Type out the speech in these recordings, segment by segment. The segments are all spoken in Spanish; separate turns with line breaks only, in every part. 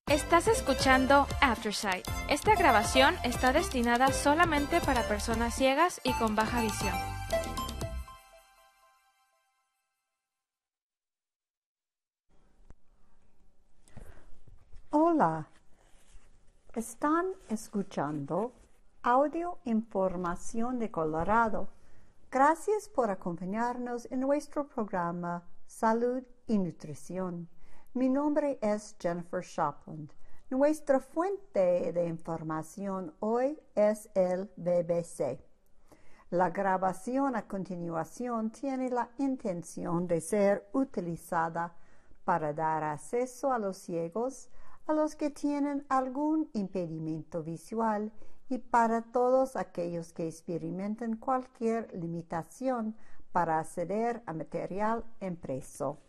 Estás escuchando Aftersight. Esta grabación está destinada solamente para personas ciegas y con baja visión.
Hola, están escuchando Audio Información de Colorado. Gracias por acompañarnos en nuestro programa Salud y Nutrición. Mi nombre es Jennifer Shopland. Nuestra fuente de información hoy es el BBC. La grabación a continuación tiene la intención de ser utilizada para dar acceso a los ciegos, a los que tienen algún impedimento visual y para todos aquellos que experimenten cualquier limitación para acceder a material impreso.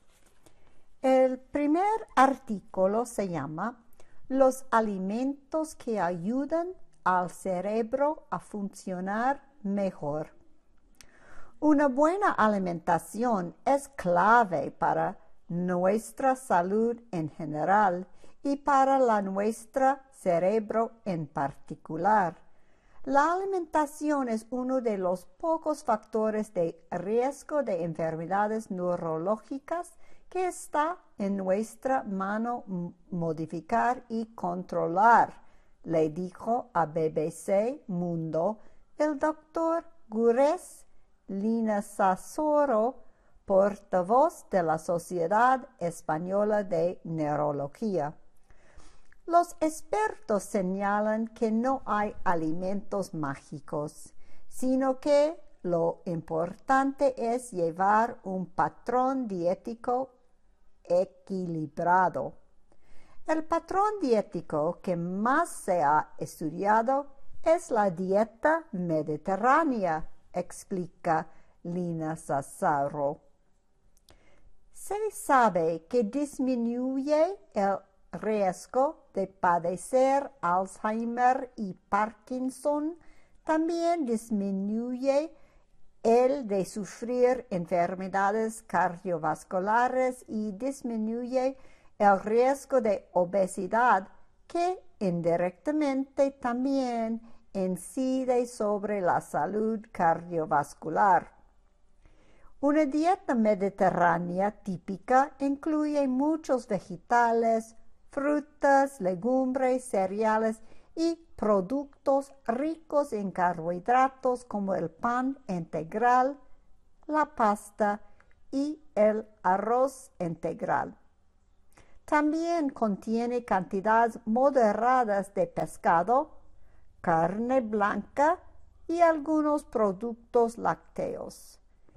El primer artículo se llama Los alimentos que ayudan al cerebro a funcionar mejor. Una buena alimentación es clave para nuestra salud en general y para nuestro cerebro en particular. La alimentación es uno de los pocos factores de riesgo de enfermedades neurológicas que está en nuestra mano modificar y controlar, le dijo a BBC Mundo el doctor Gures Linasasoro, portavoz de la Sociedad Española de Neurología. Los expertos señalan que no hay alimentos mágicos, sino que lo importante es llevar un patrón dietético equilibrado. El patrón dietético que más se ha estudiado es la dieta mediterránea, explica Linasasoro. Se sabe que disminuye el riesgo de padecer Alzheimer y Parkinson, también disminuye el de sufrir enfermedades cardiovasculares y disminuye el riesgo de obesidad, que indirectamente también incide sobre la salud cardiovascular. Una dieta mediterránea típica incluye muchos vegetales, frutas, legumbres, cereales y productos ricos en carbohidratos como el pan integral, la pasta y el arroz integral. También contiene cantidades moderadas de pescado, carne blanca y algunos productos lácteos.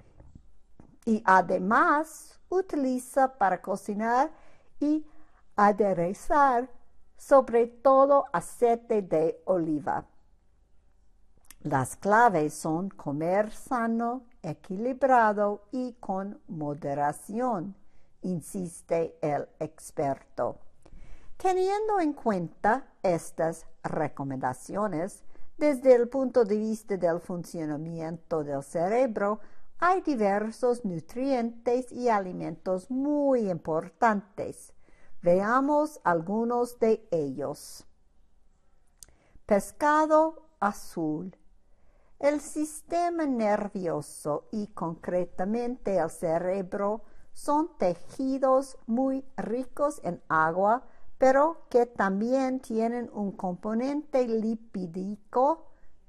Y además utiliza para cocinar y aderezar sobre todo aceite de oliva. Las claves son comer sano, equilibrado y con moderación, insiste el experto. Teniendo en cuenta estas recomendaciones, desde el punto de vista del funcionamiento del cerebro, hay diversos nutrientes y alimentos muy importantes. Veamos algunos de ellos. Pescado azul. El sistema nervioso y concretamente el cerebro son tejidos muy ricos en agua, pero que también tienen un componente lipídico,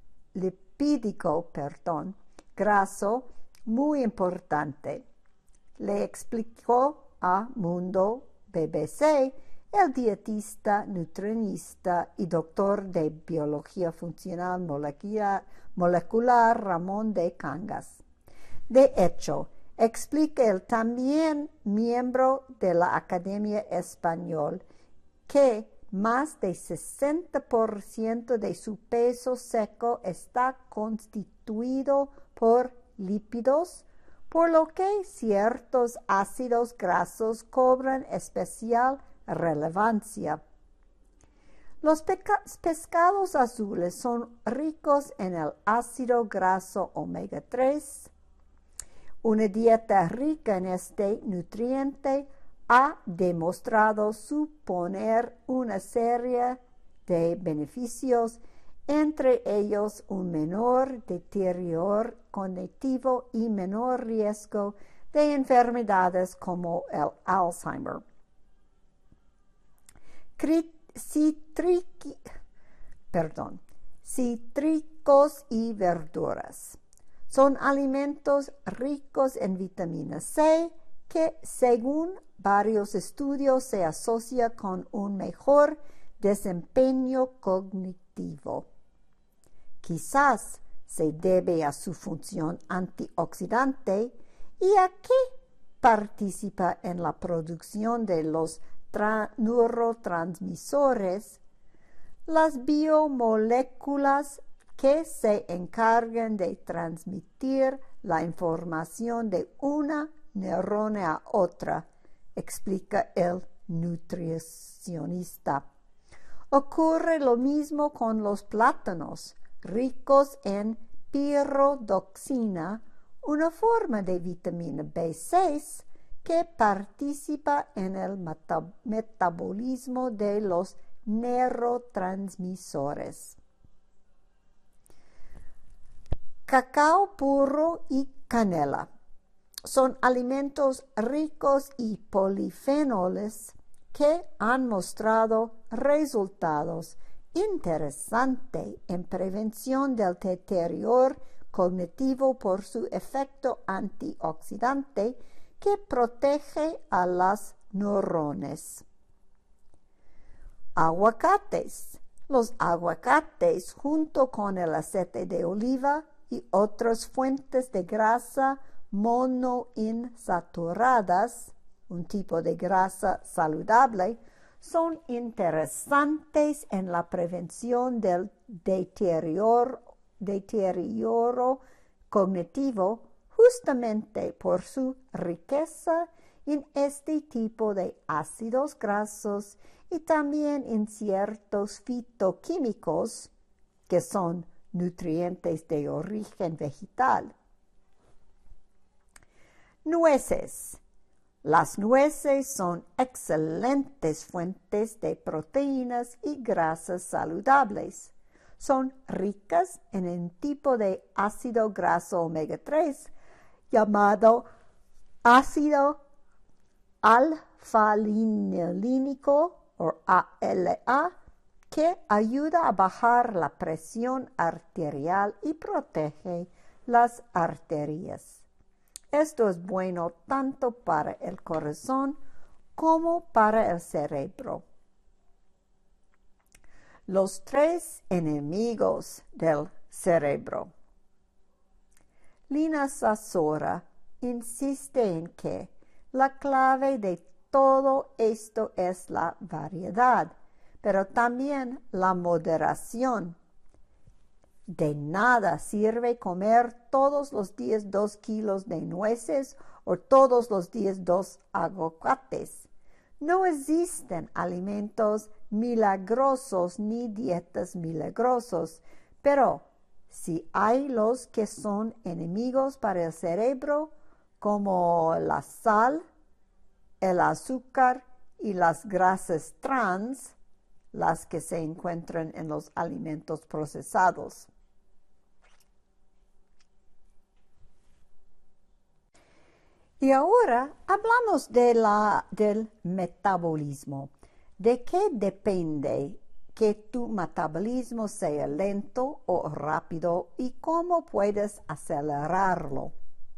graso, muy importante. Le explicó a Mundo BBC el dietista, nutricionista y doctor de biología funcional molecular Ramón de Cangas. De hecho, explica el también miembro de la Academia Española que más del 60% de su peso seco está constituido por lípidos, por lo que ciertos ácidos grasos cobran especial relevancia. Los pescados azules son ricos en el ácido graso omega 3. Una dieta rica en este nutriente ha demostrado suponer una serie de beneficios, entre ellos un menor deterioro cognitivo y menor riesgo de enfermedades como el Alzheimer. Cítricos y verduras son alimentos ricos en vitamina C que, según varios estudios, se asocia con un mejor desempeño cognitivo. Quizás se debe a su función antioxidante y a que participa en la producción de los neurotransmisores, las biomoléculas que se encargan de transmitir la información de una neurona a otra, explica el nutricionista. Ocurre lo mismo con los plátanos, ricos en pyridoxina, una forma de vitamina B6 que participa en el metabolismo de los neurotransmisores. Cacao puro y canela son alimentos ricos y polifenoles que han mostrado resultados interesantes en prevención del deterioro cognitivo por su efecto antioxidante que protege a las neuronas. Aguacates. Los aguacates, junto con el aceite de oliva y otras fuentes de grasa monoinsaturadas, un tipo de grasa saludable, son interesantes en la prevención del deterioro cognitivo, justamente por su riqueza en este tipo de ácidos grasos y también en ciertos fitoquímicos que son nutrientes de origen vegetal. Nueces. Las nueces son excelentes fuentes de proteínas y grasas saludables. Son ricas en un tipo de ácido graso omega 3 llamado ácido alfa-linolínico o ALA, que ayuda a bajar la presión arterial y protege las arterias. Esto es bueno tanto para el corazón como para el cerebro. Los 3 enemigos del cerebro. Lina Sasora insiste en que la clave de todo esto es la variedad, pero también la moderación. De nada sirve comer todos los días 2 kilos de nueces o todos los días 2 aguacates. No existen alimentos milagrosos ni dietas milagrosas, pero si hay los que son enemigos para el cerebro, como la sal, el azúcar y las grasas trans, las que se encuentran en los alimentos procesados. Y ahora hablamos del metabolismo. ¿De qué depende que tu metabolismo sea lento o rápido y cómo puedes acelerarlo?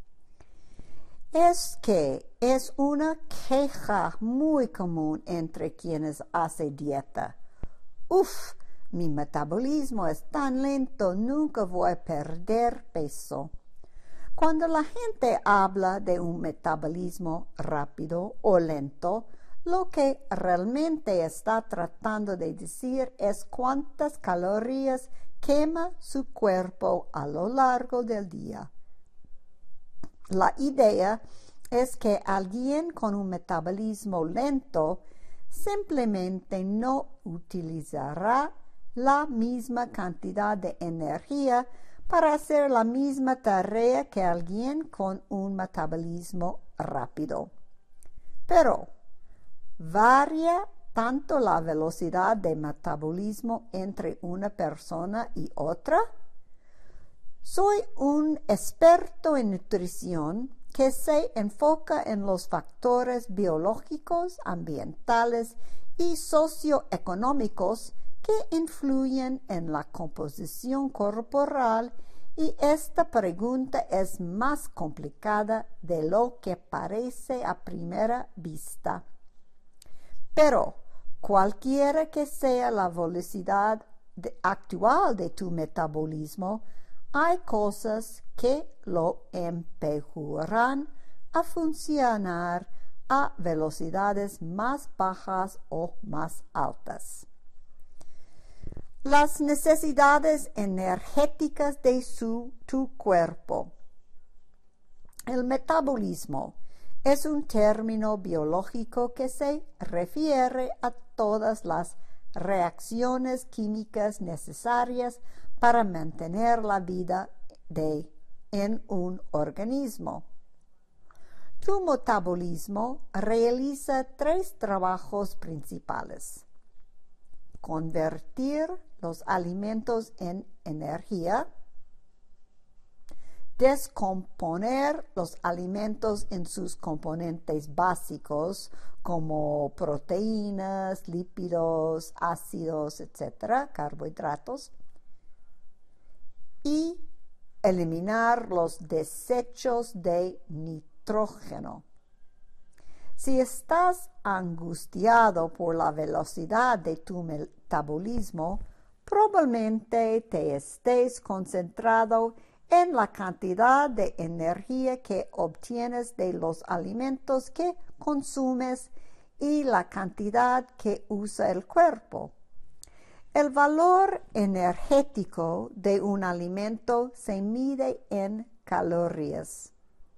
Es que es una queja muy común entre quienes hacen dieta. Mi metabolismo es tan lento, nunca voy a perder peso. Cuando la gente habla de un metabolismo rápido o lento, lo que realmente está tratando de decir es cuántas calorías quema su cuerpo a lo largo del día. La idea es que alguien con un metabolismo lento simplemente no utilizará la misma cantidad de energía para hacer la misma tarea que alguien con un metabolismo rápido. Pero ¿Varía tanto la velocidad de metabolismo entre una persona y otra? Soy un experto en nutrición que se enfoca en los factores biológicos, ambientales y socioeconómicos que influyen en la composición corporal, y esta pregunta es más complicada de lo que parece a primera vista. Pero cualquiera que sea la velocidad actual de tu metabolismo, hay cosas que lo empeorarán a funcionar a velocidades más bajas o más altas. Las necesidades energéticas de tu cuerpo. El metabolismo es un término biológico que se refiere a todas las reacciones químicas necesarias para mantener la vida en un organismo. Tu metabolismo realiza 3 trabajos principales: convertir los alimentos en energía, descomponer los alimentos en sus componentes básicos como proteínas, lípidos, ácidos, etc., carbohidratos, y eliminar los desechos de nitrógeno. Si estás angustiado por la velocidad de tu metabolismo, probablemente te estés concentrado en la cantidad de energía que obtienes de los alimentos que consumes y la cantidad que usa el cuerpo. El valor energético de un alimento se mide en calorías.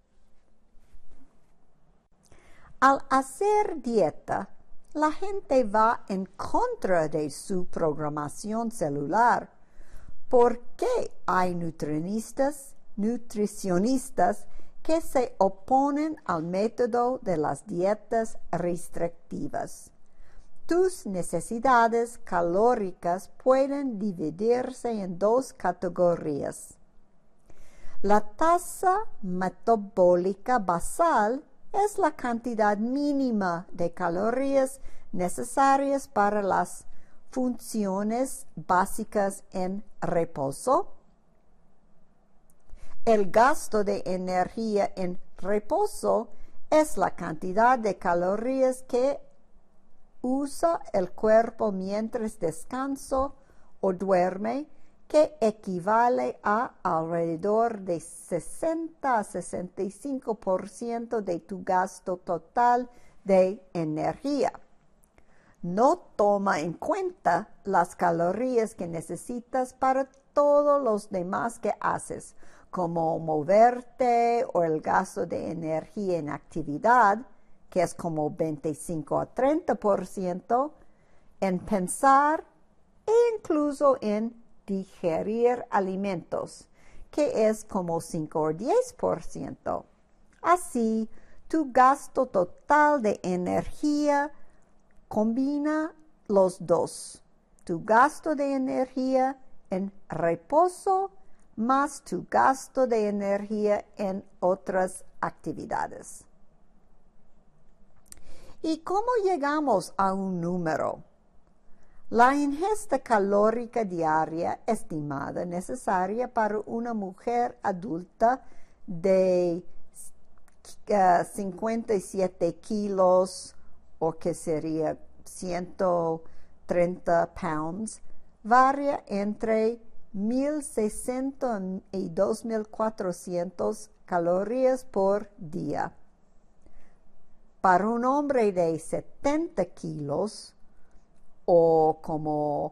Al hacer dieta, la gente va en contra de su programación celular, porque hay nutricionistas que se oponen al método de las dietas restrictivas. Tus necesidades calóricas pueden dividirse en 2 categorías. La tasa metabólica basal es la cantidad mínima de calorías necesarias para las funciones básicas en reposo. El gasto de energía en reposo es la cantidad de calorías que usa el cuerpo mientras descansa o duerme, que equivale a alrededor de 60 a 65% de tu gasto total de energía. No toma en cuenta las calorías que necesitas para todos los demás que haces, como moverte o el gasto de energía en actividad, que es como 25 a 30%, en pensar e incluso en digerir alimentos, que es como 5 o 10%. Así, tu gasto total de energía combina los dos: tu gasto de energía en reposo más tu gasto de energía en otras actividades. ¿Y cómo llegamos a un número? La ingesta calórica diaria estimada necesaria para una mujer adulta de 57 kilos, o que sería 130 pounds, varía entre 1,600 y 2,400 calorías por día. Para un hombre de 70 kilos, o como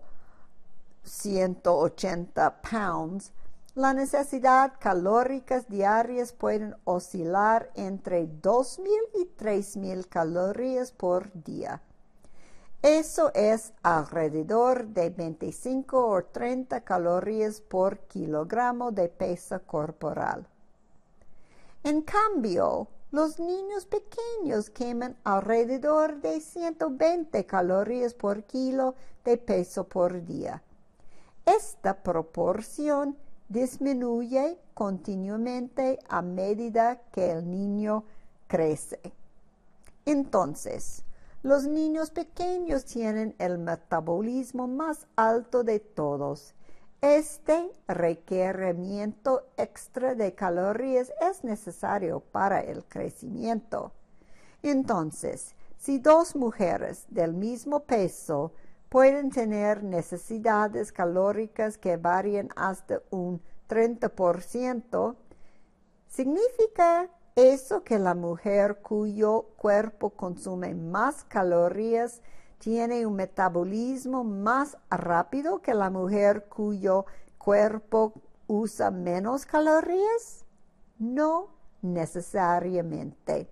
180 pounds, la necesidad calóricas diarias pueden oscilar entre 2,000 y 3,000 calorías por día. Eso es alrededor de 25 o 30 calorías por kilogramo de peso corporal. En cambio, Los niños pequeños queman alrededor de 120 calorías por kilo de peso por día. Esta proporción disminuye continuamente a medida que el niño crece. Entonces, los niños pequeños tienen el metabolismo más alto de todos. Este requerimiento extra de calorías es necesario para el crecimiento. Entonces, si dos mujeres del mismo peso pueden tener necesidades calóricas que varían hasta un 30%, ¿significa eso que la mujer cuyo cuerpo consume más calorías tiene un metabolismo más rápido que la mujer cuyo cuerpo usa menos calorías? No necesariamente.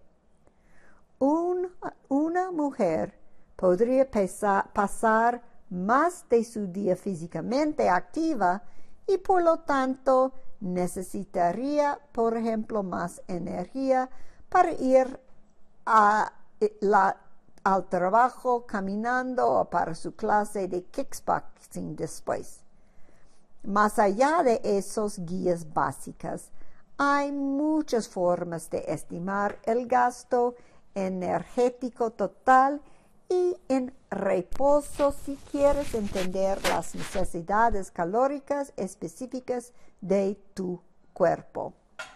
Una mujer podría pasar más de su día físicamente activa y por lo tanto necesitaría, por ejemplo, más energía para ir al trabajo caminando o para su clase de kickboxing después. Más allá de esos guías básicas, hay muchas formas de estimar el gasto energético total y en reposo si quieres entender las necesidades calóricas específicas de tu cuerpo.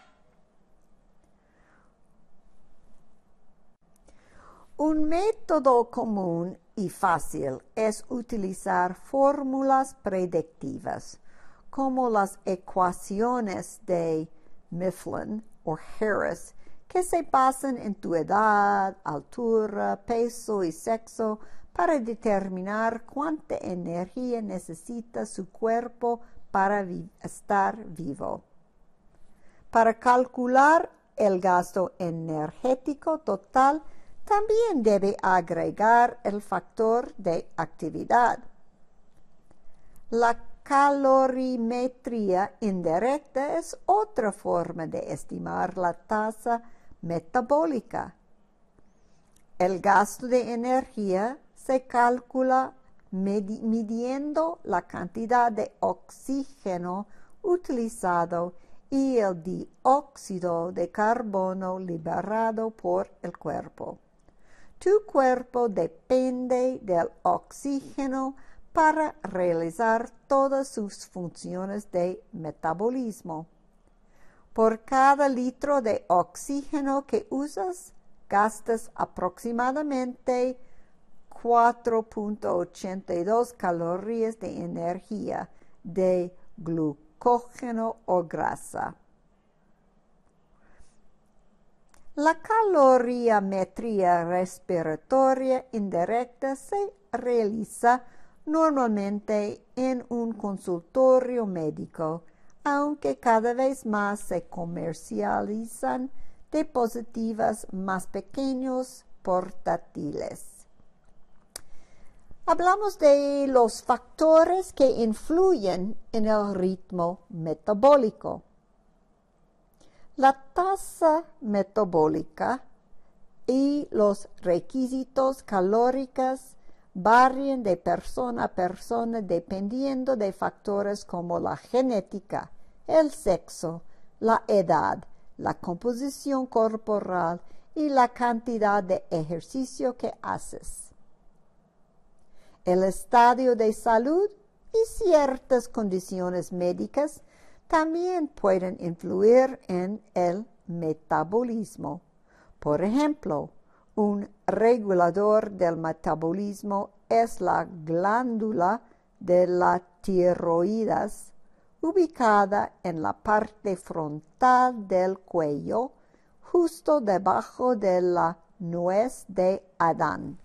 Un método común y fácil es utilizar fórmulas predictivas, como las ecuaciones de Mifflin o Harris, que se basan en tu edad, altura, peso y sexo para determinar cuánta energía necesita su cuerpo para estar vivo. Para calcular el gasto energético total, también debe agregar el factor de actividad. La calorimetría indirecta es otra forma de estimar la tasa metabólica. El gasto de energía se calcula midiendo la cantidad de oxígeno utilizado y el dióxido de carbono liberado por el cuerpo. Tu cuerpo depende del oxígeno para realizar todas sus funciones de metabolismo. Por cada litro de oxígeno que usas, gastas aproximadamente 4.82 calorías de energía de glucógeno o grasa. La calorimetría respiratoria indirecta se realiza normalmente en un consultorio médico, aunque cada vez más se comercializan dispositivos más pequeños portátiles. Hablamos de los factores que influyen en el ritmo metabólico. La tasa metabólica y los requisitos calóricos varían de persona a persona dependiendo de factores como la genética, el sexo, la edad, la composición corporal y la cantidad de ejercicio que haces. El estadio de salud y ciertas condiciones médicas también pueden influir en el metabolismo. Por ejemplo, un regulador del metabolismo es la glándula de la tiroides, ubicada en la parte frontal del cuello, justo debajo de la nuez de Adán.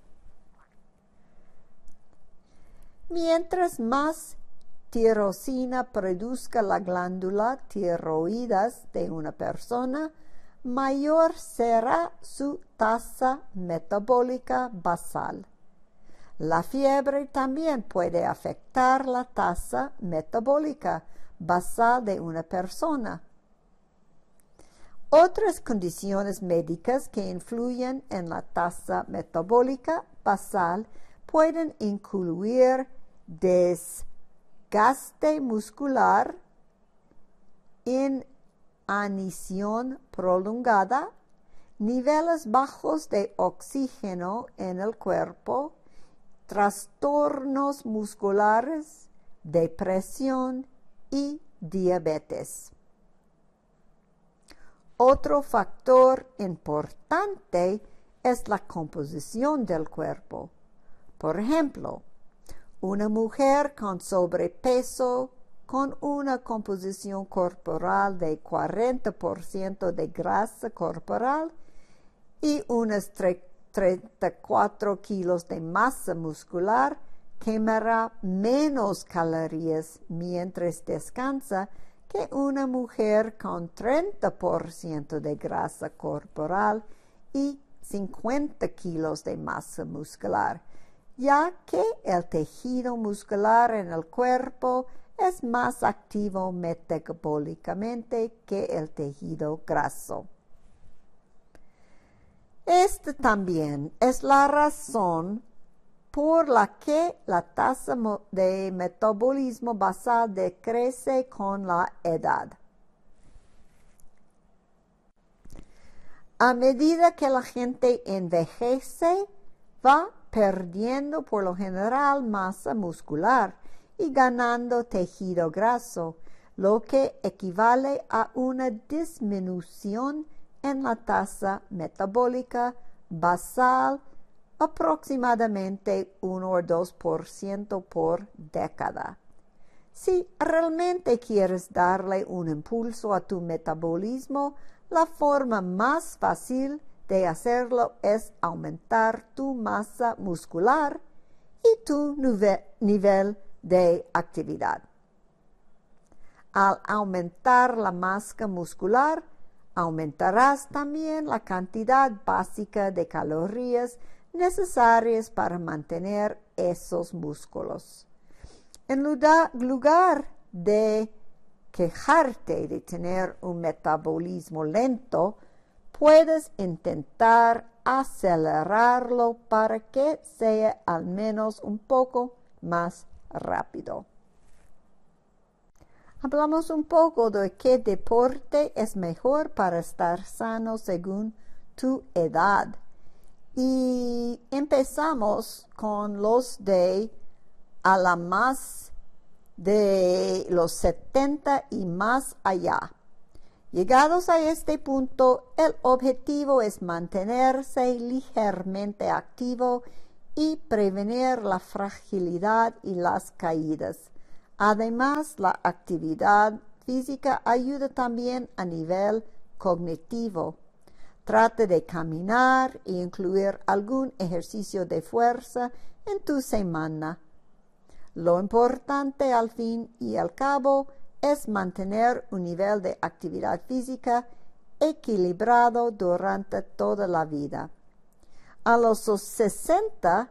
Mientras más tirosina produzca la glándula tiroides de una persona, mayor será su tasa metabólica basal. La fiebre también puede afectar la tasa metabólica basal de una persona. Otras condiciones médicas que influyen en la tasa metabólica basal pueden incluir desgaste muscular, inanición prolongada, niveles bajos de oxígeno en el cuerpo, trastornos musculares, depresión y diabetes. Otro factor importante es la composición del cuerpo. Por ejemplo, una mujer con sobrepeso, con una composición corporal de 40% de grasa corporal y unos 34 kilos de masa muscular, quemará menos calorías mientras descansa que una mujer con 30% de grasa corporal y 50 kilos de masa muscular, ya que el tejido muscular en el cuerpo es más activo metabólicamente que el tejido graso. Esta también es la razón por la que la tasa de metabolismo basal decrece con la edad. A medida que la gente envejece, va perdiendo por lo general masa muscular y ganando tejido graso, lo que equivale a una disminución en la tasa metabólica basal aproximadamente 1 o 2% por década. Si realmente quieres darle un impulso a tu metabolismo, la forma más fácil de hacerlo es aumentar tu masa muscular y tu nivel de actividad. Al aumentar la masa muscular, aumentarás también la cantidad básica de calorías necesarias para mantener esos músculos. En lugar de quejarte de tener un metabolismo lento, puedes intentar acelerarlo para que sea al menos un poco más rápido. Hablamos un poco de qué deporte es mejor para estar sano según tu edad. Y empezamos con los de a la más de los 70 y más allá. Llegados a este punto, el objetivo es mantenerse ligeramente activo y prevenir la fragilidad y las caídas. Además, la actividad física ayuda también a nivel cognitivo. Trate de caminar e incluir algún ejercicio de fuerza en tu semana. Lo importante al fin y al cabo es mantener un nivel de actividad física equilibrado durante toda la vida. A los 60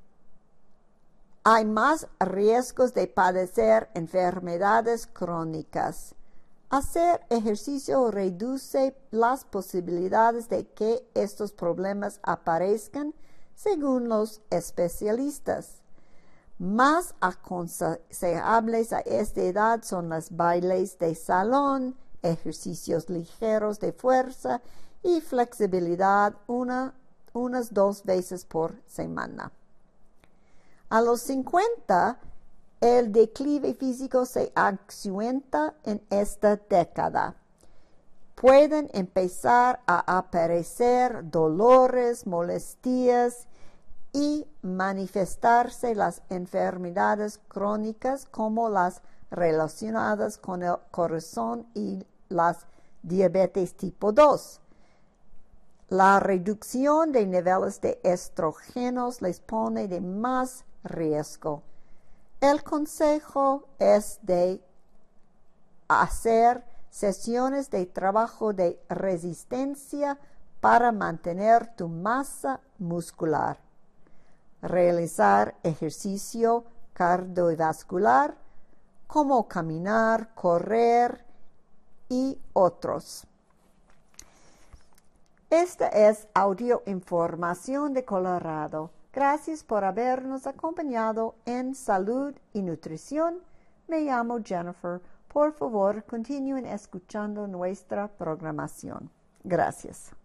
hay más riesgos de padecer enfermedades crónicas. Hacer ejercicio reduce las posibilidades de que estos problemas aparezcan, según los especialistas. Más aconsejables a esta edad son los bailes de salón, ejercicios ligeros de fuerza y flexibilidad unas 2 veces por semana. A los 50, el declive físico se acentúa en esta década. Pueden empezar a aparecer dolores, molestias y manifestarse las enfermedades crónicas como las relacionadas con el corazón y las diabetes tipo 2. La reducción de niveles de estrógenos les pone de más riesgo. El consejo es de hacer sesiones de trabajo de resistencia para mantener tu masa muscular. Realizar ejercicio cardiovascular como caminar, correr y otros. Esta es Audio Información de Colorado. Gracias por habernos acompañado en Salud y Nutrición. Me llamo Jennifer. Por favor, continúen escuchando nuestra programación. Gracias.